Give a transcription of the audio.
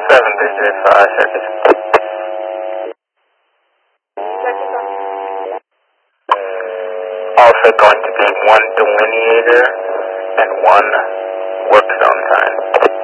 7 digits, 5 seconds. Also going to be 1 delineator and 1 work zone sign.